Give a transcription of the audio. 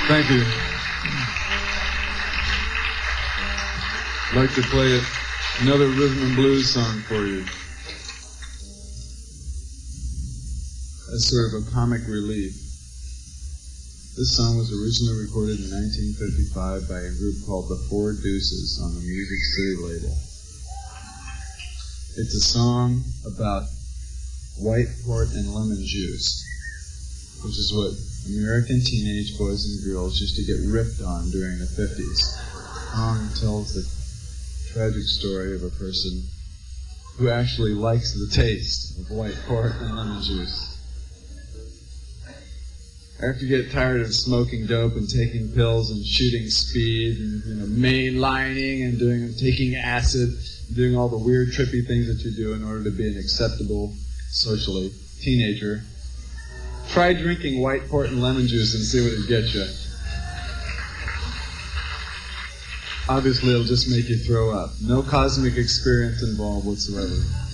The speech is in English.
Thank you. I'd like to play another rhythm and blues song for you. As sort of a comic relief. This song was originally recorded in 1955 by a group called the Four Deuces on the Music City label. It's a song about white port and lemon juice, which is what American teenage boys and girls used to get ripped on during the 50s. The song tells the tragic story of a person who actually likes the taste of white port and lemon juice. After you get tired of smoking dope and taking pills and shooting speed and mainlining and taking acid, doing all the weird trippy things that you do in order to be an acceptable socially teenager, try drinking white port and lemon juice and see what it gets you. Obviously, it'll just make you throw up. No cosmic experience involved whatsoever.